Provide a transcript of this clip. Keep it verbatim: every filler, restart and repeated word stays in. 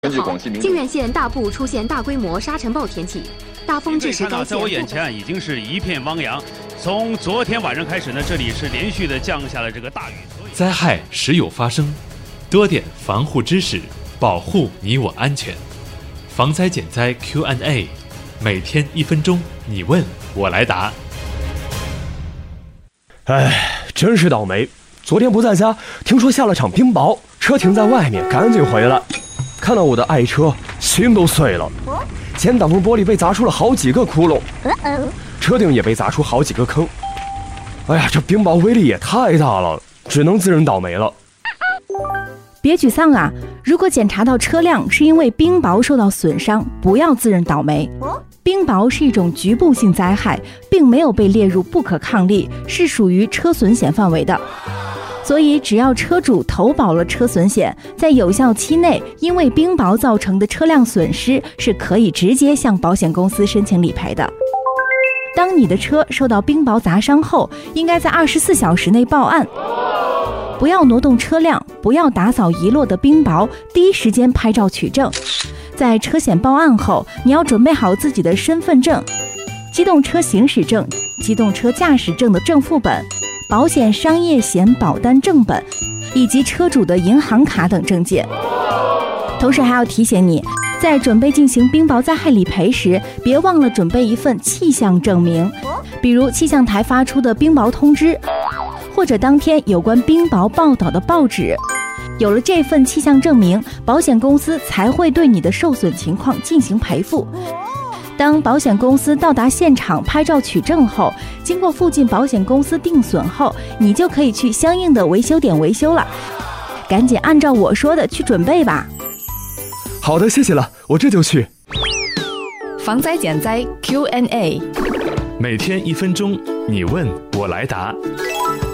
根据广西民靖远县大部出现大规模沙尘暴天气，大风致使该县。 在我眼前已经是一片汪洋。从昨天晚上开始呢，这里是连续的降下了这个大雨。 灾害时有发生，多点防护知识，保护你我安全。防灾减灾 Q and A， 每天一分钟，你问我来答。 哎，真是倒霉！昨天不在家，听说下了场冰雹，车停在外面，赶紧回来。看到我的爱车，心都碎了。前挡风玻璃被砸出了好几个窟窿，车顶也被砸出好几个坑。哎呀，这冰雹威力也太大了，只能自认倒霉了。 别沮丧啊！如果检查到车辆是因为冰雹受到损伤，不要自认倒霉。冰雹是一种局部性灾害，并没有被列入不可抗力，是属于车损险范围的。所以只要车主投保了车损险，在有效期内因为冰雹造成的车辆损失是可以直接向保险公司申请理赔的。当你的车受到冰雹砸伤后，应该在二十四小时内报案，不要挪动车辆，不要打扫遗落的冰雹，第一时间拍照取证。在车险报案后，你要准备好自己的身份证、机动车行驶证、机动车驾驶证的正副本、保险商业险保单正本，以及车主的银行卡等证件。同时还要提醒你，在准备进行冰雹灾害理赔时，别忘了准备一份气象证明，比如气象台发出的冰雹通知，或者当天有关冰雹报道的报纸。有了这份气象证明，保险公司才会对你的受损情况进行赔付。当保险公司到达现场拍照取证后，经过附近保险公司定损后，你就可以去相应的维修点维修了。赶紧按照我说的去准备吧。 好的，谢谢了，我这就去。 防灾减灾 Q and A， 每天一分钟，你问我来答。